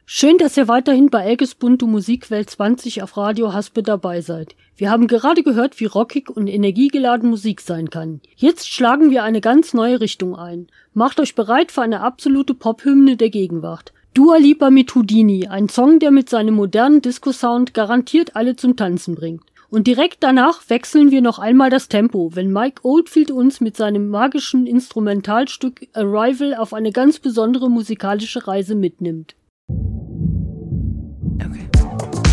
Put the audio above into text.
Schön, dass ihr weiterhin bei Elkes Bunte Musikwelt 20 auf Radio Haspe dabei seid. Wir haben gerade gehört, wie rockig und energiegeladen Musik sein kann. Jetzt schlagen wir eine ganz neue Richtung ein. Macht euch bereit für eine absolute Pop-Hymne der Gegenwart. Dua Lipa mit Houdini, ein Song, der mit seinem modernen Disco-Sound garantiert alle zum Tanzen bringt. Und direkt danach wechseln wir noch einmal das Tempo, wenn Mike Oldfield uns mit seinem magischen Instrumentalstück Arrival auf eine ganz besondere musikalische Reise mitnimmt.